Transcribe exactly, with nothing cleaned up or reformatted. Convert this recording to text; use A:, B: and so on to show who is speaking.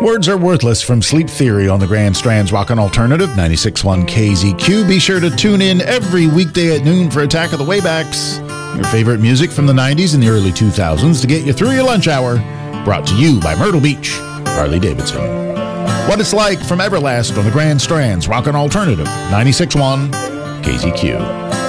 A: Words Are Worthless from Sleep Theory on the Grand Strands Rockin' Alternative, ninety-six point one K Z Q. Be sure to tune in every weekday at noon for Attack of the Waybacks. Your favorite music from the nineties and the early two thousands to get you through your lunch hour. Brought to you by Myrtle Beach, Harley-Davidson. What It's Like from Everlast on the Grand Strands Rockin' Alternative, ninety-six point one K Z Q.